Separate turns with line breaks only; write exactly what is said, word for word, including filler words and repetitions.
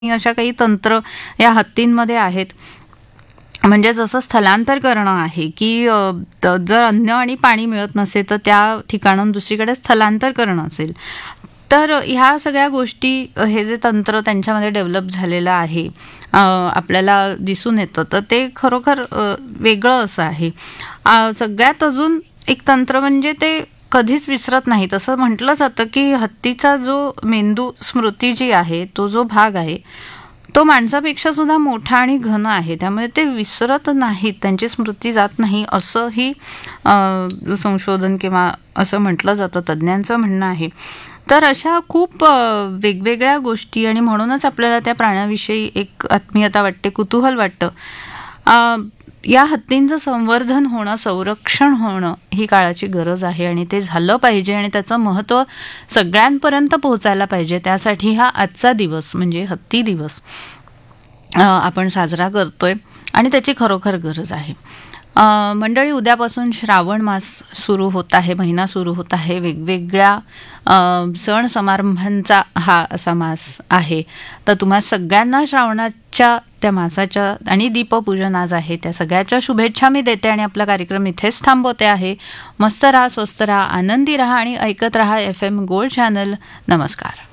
अशा काही तंत्र या हत्तींमध्ये आहेत. म्हणजे जसं स्थलांतर करणं आहे की अ, त- जर अन्न आणि पाणी मिळत नसेल तर त्या ठिकाणाहून दुसरीकडे स्थलांतर करणं असेल, तर ह्या सगळ्या गोष्टी अ, हे जे तंत्र त्यांच्यामध्ये डेव्हलप झालेलं आहे अ, आपल्याला दिसून येतं, तर ते खरोखर अ, वेगळं असं आहे. अ, सगळ्यात अजून एक तंत्र म्हणजे ते कधीच विसरत नाही. तसं म्हटलं जातं की हत्तीचा जो मेंदू स्मृती जी आहे, तो जो भाग आहे तो माणसापेक्षा सुद्धा मोठा आणि घन आहे. त्यामुळे ते विसरत नाहीत, त्यांची स्मृती जात नाही असंही अ, संशोधन किंवा असं म्हटलं जातं, तज्ज्ञांचं म्हणणं आहे. तर अशा खूप अ, वेगवेगळ्या गोष्टी आणि म्हणूनच आपल्याला त्या प्राण्याविषयी एक आत्मीयता वाटते, कुतूहल वाटतं. अ, या हत्तींचं संवर्धन होणं, संरक्षण होणं ही काळाची गरज आहे आणि ते झालं पाहिजे आणि त्याचं महत्त्व सगळ्यांपर्यंत पोहोचायला पाहिजे. त्यासाठी हा आजचा दिवस म्हणजे हत्ती दिवस अ, आपण साजरा करतोय आणि त्याची खरोखर गरज आहे. अ, मंडळी, उद्यापासून श्रावण मास सुरू होत आहे, महिना सुरू होत आहे. वेगवेगळ्या अ, सण समारंभांचा हा असा मास आहे. तर तुम्हा सगळ्यांना श्रावणाच्या त्या मासाच्या आणि दीपपूजन आज आहे, त्या सगळ्याच्या शुभेच्छा मी देते आणि आपला कार्यक्रम इथेच थांबवते आहे. मस्त राहा, स्वस्त राहा, आनंदी राहा आणि ऐकत राहा एफ एम गोल्ड चॅनल. नमस्कार.